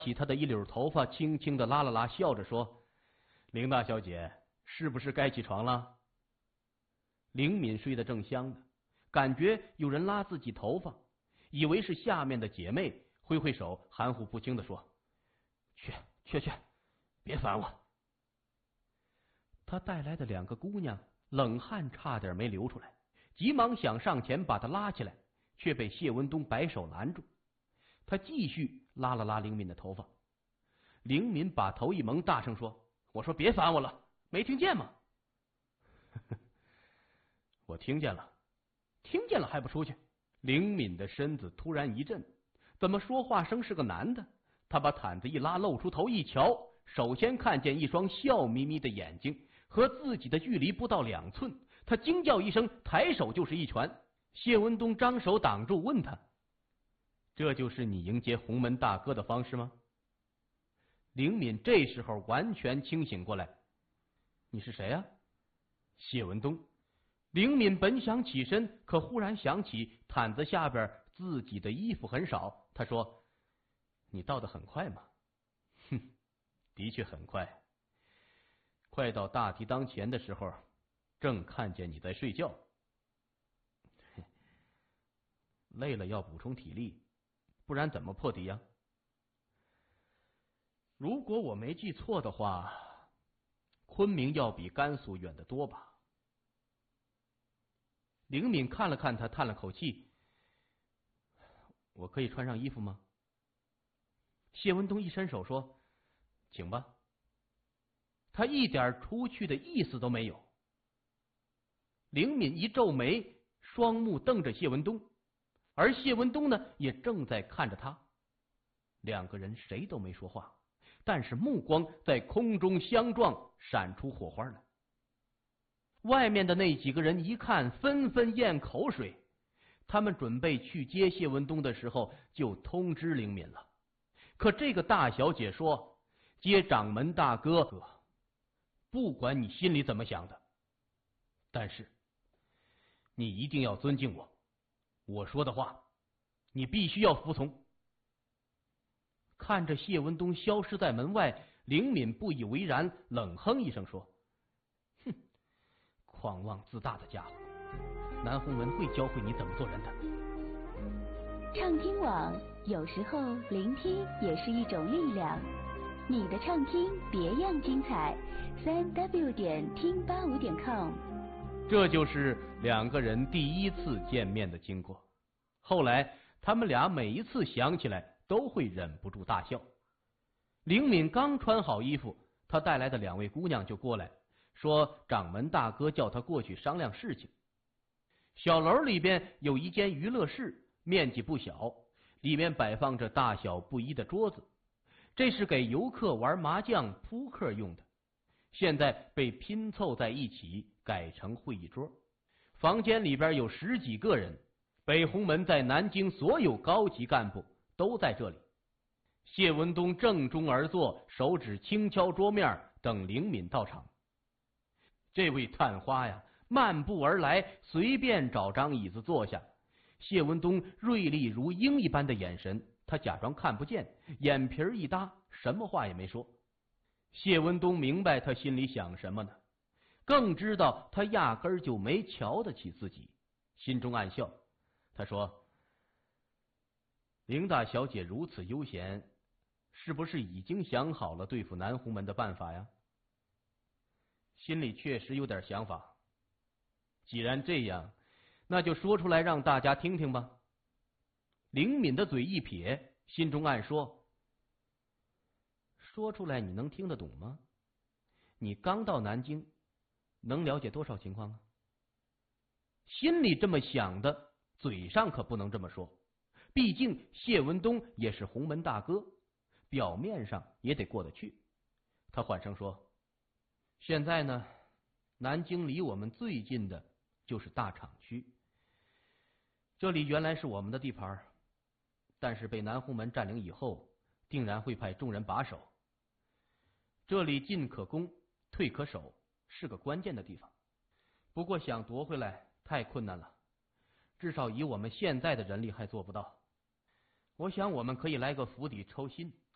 起他的一绺头发，轻轻的拉了拉，笑着说：“凌大小姐，是不是该起床了？”灵敏睡得正香呢，感觉有人拉自己头发，以为是下面的姐妹，挥挥手，含糊不清的说：“去，别烦我。”他带来的2个姑娘冷汗差点没流出来，急忙想上前把他拉起来，却被谢文东摆手拦住。他继续拉了拉灵敏的头发，灵敏把头一蒙，大声说：“我说别烦我了，没听见吗？”我听见了，听见了还不出去？灵敏的身子突然一震，怎么说话声是个男的？他把毯子一拉，露出头一瞧，首先看见一双笑眯眯的眼睛，和自己的距离不到2寸。他惊叫一声，抬手就是一拳。谢文东张手挡住，问他：“这就是你迎接洪门大哥的方式吗？”灵敏这时候完全清醒过来：“你是谁啊？”谢文东。灵敏本想起身，可忽然想起毯子下边自己的衣服很少，他说：“你到得很快吗？”“哼，的确很快。快到大题当前的时候，正看见你在睡觉。累了要补充体力，不然怎么破题呀？如果我没记错的话，昆明要比甘肃远得多吧？”灵敏看了看他，叹了口气：“我可以穿上衣服吗？”谢文东一伸手说：“请吧。”他一点出去的意思都没有。灵敏一皱眉，双目瞪着谢文东，而谢文东呢，也正在看着他。2个人谁都没说话，但是目光在空中相撞，闪出火花来。外面的那几个人一看，纷纷咽口水。他们准备去接谢文东的时候，就通知灵敏了。可这个大小姐说：“接掌门大哥，不管你心里怎么想的，但是你一定要尊敬我，我说的话你必须要服从。”看着谢文东消失在门外，灵敏不以为然，冷哼一声说：“哼，狂妄自大的家伙，南洪门会教会你怎么做人的。” 畅听网，有时候聆听也是一种力量。你的畅听别样精彩，3w 点听85.com。 这就是2个人第一次见面的经过。后来他们俩每一次想起来都会忍不住大笑。灵敏刚穿好衣服，他带来的2位姑娘就过来说，掌门大哥叫他过去商量事情。小楼里边有一间娱乐室，面积不小，里面摆放着大小不一的桌子，这是给游客玩麻将、扑克用的，现在被拼凑在一起，改成会议桌。房间里边有10几个人，北洪门在南京所有高级干部都在这里。谢文东正中而坐，手指轻敲桌面，等灵敏到场。这位探花呀，漫步而来，随便找张椅子坐下。谢文东锐利如鹰一般的眼神，他假装看不见，眼皮一搭，什么话也没说。谢文东明白他心里想什么呢，更知道他压根儿就没瞧得起自己，心中暗笑。他说：“凌大小姐如此悠闲，是不是已经想好了对付南洪门的办法呀？”心里确实有点想法。既然这样，那就说出来让大家听听吧。灵敏的嘴一撇，心中暗说：说出来你能听得懂吗？你刚到南京，能了解多少情况啊？心里这么想的，嘴上可不能这么说。毕竟谢文东也是洪门大哥，表面上也得过得去。他缓声说：现在呢，南京离我们最近的就是大厂区，这里原来是我们的地盘，但是被南洪门占领以后，定然会派众人把守。这里进可攻，退可守，是个关键的地方。不过想夺回来太困难了，至少以我们现在的人力还做不到。我想我们可以来个釜底抽薪，